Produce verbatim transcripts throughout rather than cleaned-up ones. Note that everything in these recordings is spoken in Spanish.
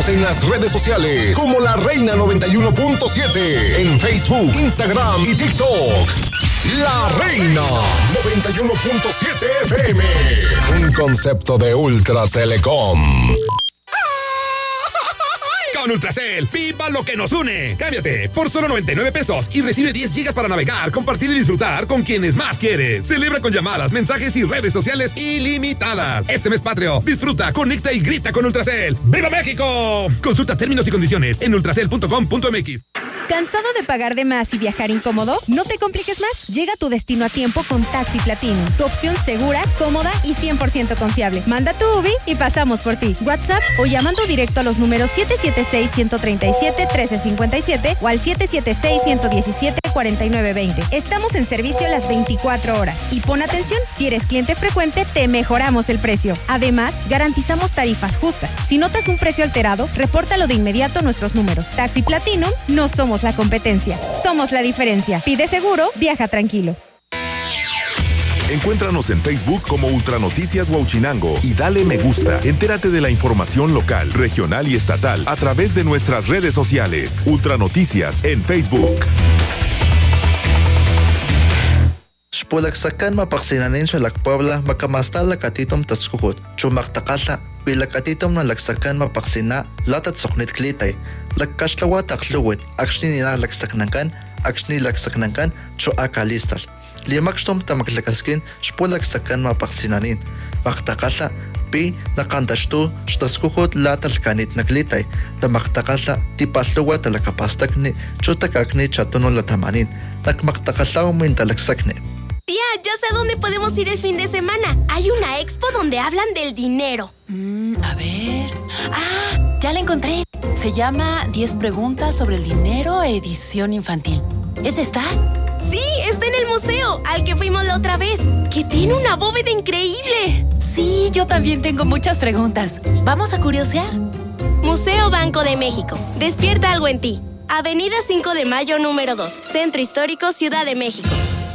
Síguenos en las redes sociales como La Reina noventa y uno punto siete en Facebook, Instagram y TikTok. La Reina noventa y uno punto siete F M, un concepto de Ultra Telecom. Con Ultracel, viva lo que nos une. Cámbiate por solo noventa y nueve pesos y recibe diez gigas para navegar, compartir y disfrutar con quienes más quieres. Celebra con llamadas, mensajes y redes sociales ilimitadas. Este mes patrio, disfruta, conecta y grita con Ultracel. ¡Viva México! Consulta términos y condiciones en ultracel punto com punto m x. ¿Cansado de pagar de más y viajar incómodo? No te compliques más. Llega a tu destino a tiempo con Taxi Platinum. Tu opción segura, cómoda y cien por ciento confiable. Manda tu U B I y pasamos por ti. WhatsApp o llamando directo a los números siete siete seis, uno tres siete, uno tres cinco siete o al siete siete seis, uno uno siete, cuatro nueve dos cero. Estamos en servicio las veinticuatro horas. Y pon atención, si eres cliente frecuente, te mejoramos el precio. Además, garantizamos tarifas justas. Si notas un precio alterado, repórtalo de inmediato a nuestros números. Taxi Platinum, no somos la competencia, somos la diferencia. Pide seguro, viaja tranquilo. Encuéntranos en Facebook como Ultranoticias Huauchinango y dale me gusta. Entérate de la información local, regional y estatal a través de nuestras redes sociales. Ultranoticias en Facebook. Xpulaksakan mapaksinanin sa Lakpuebla makamastal lakatitom taskukut. Chumaktakasa pilakatitom na laksakan mapaksina latat soknit klitay. Lakkashlawa takluwit akshni nina laksaknankan akshni laksaknankan cho akalistas. Limakstom tamaklakaskin xpulaksakan mapaksinanin. Maktakasa pi nakandashtu xtaskukut latalkanit naklitay. Tamaktakasa tipasluwa talakapastakni cho takakni chatuno latamanin. Nakmaktakasa umin talaksakni. Tía, ya sé a dónde podemos ir el fin de semana. Hay una expo donde hablan del dinero. Mm, a ver... ¡Ah! Ya la encontré. Se llama diez preguntas sobre el dinero, edición infantil. ¿Es esta? Sí, está en el museo, al que fuimos la otra vez. ¡Que tiene una bóveda increíble! Sí, yo también tengo muchas preguntas. ¿Vamos a curiosear? Museo Banco de México. Despierta algo en ti. Avenida cinco de mayo, número dos. Centro Histórico, Ciudad de México.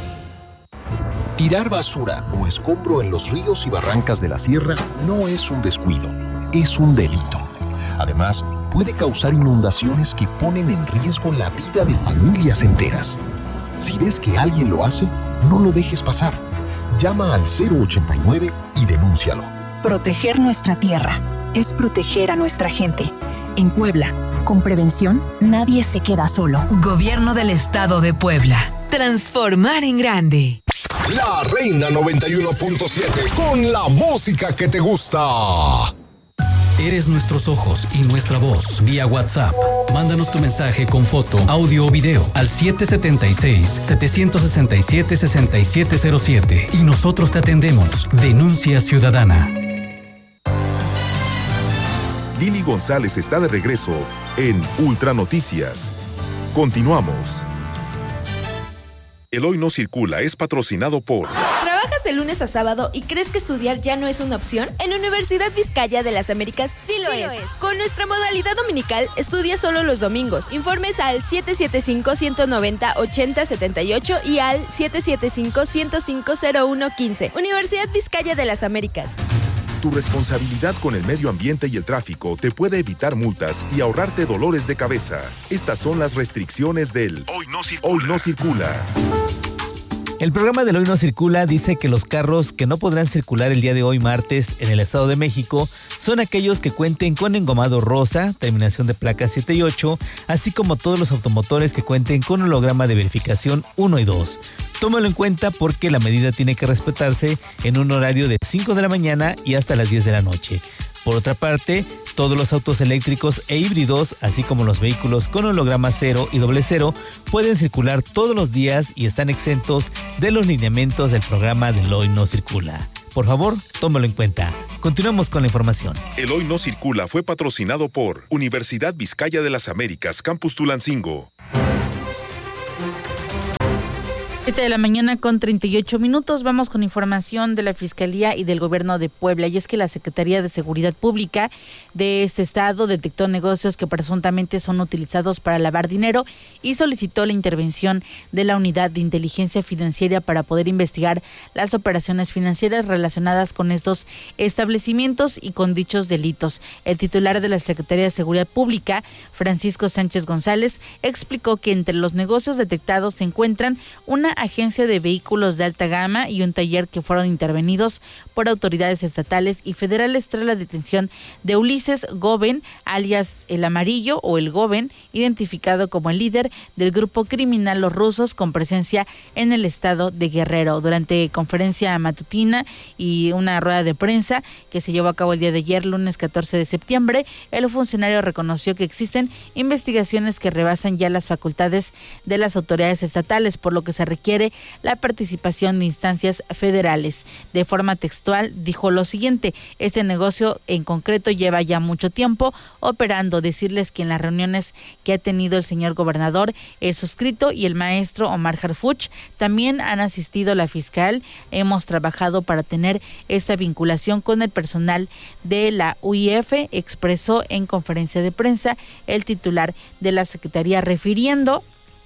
Tirar basura o escombro en los ríos y barrancas de la sierra no es un descuido, es un delito. Además, puede causar inundaciones que ponen en riesgo la vida de familias enteras. Si ves que alguien lo hace, no lo dejes pasar. Llama al cero ochenta y nueve y denúncialo. Proteger nuestra tierra es proteger a nuestra gente. En Puebla, con prevención, nadie se queda solo. Gobierno del Estado de Puebla. Transformar en grande. La Reina noventa y uno punto siete con la música que te gusta. Eres nuestros ojos y nuestra voz vía WhatsApp. Mándanos tu mensaje con foto, audio o video al siete siete seis, siete seis siete, seis siete cero siete y nosotros te atendemos. Denuncia ciudadana. Lili González está de regreso en Ultranoticias. Continuamos. El Hoy No Circula es patrocinado por... ¿Trabajas de lunes a sábado y crees que estudiar ya no es una opción? En Universidad Vizcaya de las Américas sí lo, sí es. lo es. Con nuestra modalidad dominical, estudia solo los domingos. Informes al siete siete cinco, uno nueve cero, ocho cero siete ocho y al siete siete cinco, uno cinco cero uno uno cinco. Universidad Vizcaya de las Américas. Tu responsabilidad con el medio ambiente y el tráfico te puede evitar multas y ahorrarte dolores de cabeza. Estas son las restricciones del Hoy No Circula. Hoy No Circula. El programa del Hoy No Circula dice que los carros que no podrán circular el día de hoy martes en el Estado de México son aquellos que cuenten con engomado rosa, terminación de placa siete y ocho, así como todos los automotores que cuenten con holograma de verificación uno y dos. Tómalo en cuenta porque la medida tiene que respetarse en un horario de cinco de la mañana y hasta las diez de la noche. Por otra parte, todos los autos eléctricos e híbridos, así como los vehículos con holograma cero y doble cero, pueden circular todos los días y están exentos de los lineamientos del programa del Hoy No Circula. Por favor, tómalo en cuenta. Continuamos con la información. El Hoy No Circula fue patrocinado por Universidad Vizcaya de las Américas, Campus Tulancingo. Siete de la mañana con treinta y ocho minutos. Vamos con información de la Fiscalía y del Gobierno de Puebla. Y es que la Secretaría de Seguridad Pública de este estado detectó negocios que presuntamente son utilizados para lavar dinero y solicitó la intervención de la Unidad de Inteligencia Financiera para poder investigar las operaciones financieras relacionadas con estos establecimientos y con dichos delitos. El titular de la Secretaría de Seguridad Pública, Francisco Sánchez González, explicó que entre los negocios detectados se encuentran una agencia de vehículos de alta gama y un taller que fueron intervenidos por autoridades estatales y federales tras la detención de Ulises Goben, alias El Amarillo o El Goben, identificado como el líder del grupo criminal Los Rusos con presencia en el estado de Guerrero. Durante conferencia matutina y una rueda de prensa que se llevó a cabo el día de ayer, lunes catorce de septiembre, el funcionario reconoció que existen investigaciones que rebasan ya las facultades de las autoridades estatales, por lo que se requiere la participación de instancias federales. De forma textual dijo lo siguiente: este negocio en concreto lleva ya mucho tiempo operando. Decirles que en las reuniones que ha tenido el señor gobernador, el suscrito y el maestro Omar Harfuch también han asistido la fiscal. Hemos trabajado para tener esta vinculación con el personal de la U I F, expresó en conferencia de prensa el titular de la Secretaría, refiriendo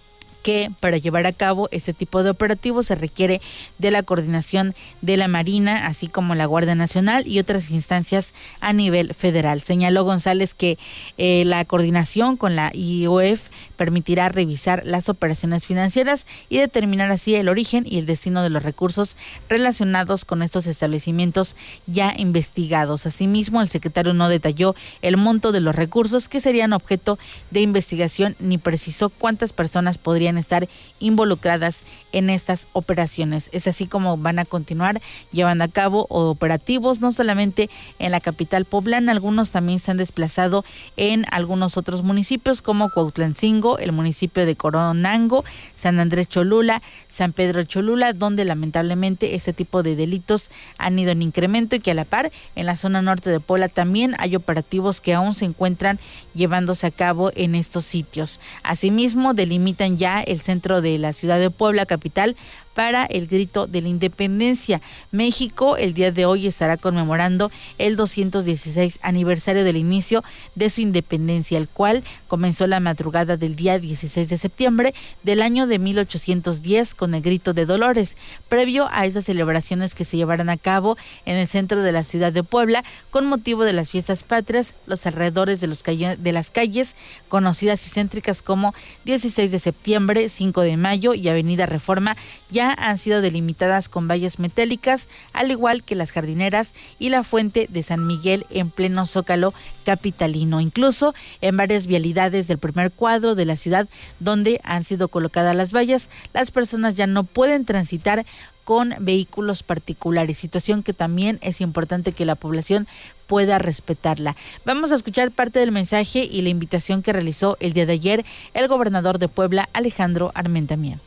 que para llevar a cabo este tipo de operativos se requiere de la coordinación de la Marina, así como la Guardia Nacional y otras instancias a nivel federal. Señaló González que eh, la coordinación con la I O F permitirá revisar las operaciones financieras y determinar así el origen y el destino de los recursos relacionados con estos establecimientos ya investigados. Asimismo, el secretario no detalló el monto de los recursos que serían objeto de investigación ni precisó cuántas personas podrían estar involucradas en estas operaciones. Es así como van a continuar llevando a cabo operativos, no solamente en la capital poblana, algunos también se han desplazado en algunos otros municipios como Cuautlancingo, el municipio de Coronango, San Andrés Cholula, San Pedro Cholula, donde lamentablemente este tipo de delitos han ido en incremento y que a la par en la zona norte de Puebla también hay operativos que aún se encuentran llevándose a cabo en estos sitios. Asimismo, delimitan ya el centro de la ciudad de Puebla, capital, para el grito de la independencia. México el día de hoy estará conmemorando el doscientos dieciséis aniversario del inicio de su independencia, el cual comenzó la madrugada del día dieciséis de septiembre del año de mil ochocientos diez con el grito de Dolores, previo a esas celebraciones que se llevarán a cabo en el centro de la ciudad de Puebla con motivo de las fiestas patrias. Los alrededores de, los calle, de las calles conocidas y céntricas como dieciséis de septiembre, cinco de mayo y Avenida Reforma ya han sido delimitadas con vallas metálicas, al igual que las jardineras y la fuente de San Miguel en pleno Zócalo capitalino. Incluso en varias vialidades del primer cuadro de la ciudad donde han sido colocadas las vallas, las personas ya no pueden transitar con vehículos particulares, situación que también es importante que la población pueda respetarla. Vamos a escuchar parte del mensaje y la invitación que realizó el día de ayer el gobernador de Puebla, Alejandro Armenta Mier.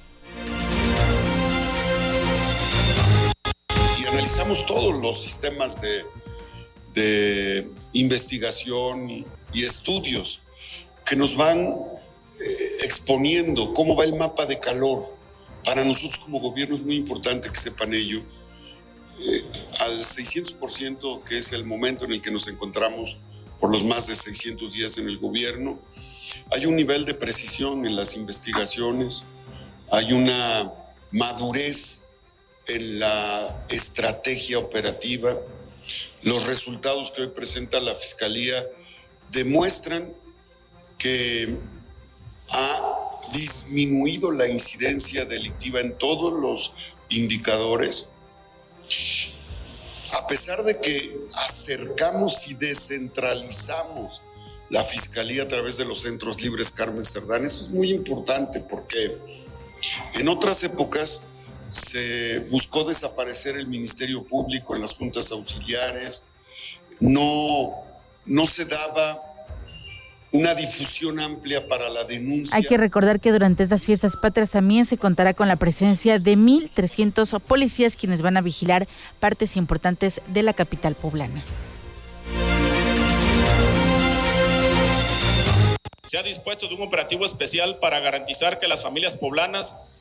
Analizamos todos los sistemas de, de investigación y, y estudios que nos van eh, exponiendo cómo va el mapa de calor. Para nosotros como gobierno es muy importante que sepan ello. Eh, al seiscientos por ciento, que es el momento en el que nos encontramos por los más de seiscientos días en el gobierno, hay un nivel de precisión en las investigaciones, hay una madurez en la estrategia operativa. Los resultados que hoy presenta la Fiscalía demuestran que ha disminuido la incidencia delictiva en todos los indicadores, a pesar de que acercamos y descentralizamos la Fiscalía a través de los centros libres Carmen Cerdán. Eso es muy importante porque en otras épocas se buscó desaparecer el Ministerio Público en las juntas auxiliares, no, no se daba una difusión amplia para la denuncia. Hay que recordar que durante estas fiestas patrias también se contará con la presencia de mil trescientos policías quienes van a vigilar partes importantes de la capital poblana. Se ha dispuesto de un operativo especial para garantizar que las familias poblanas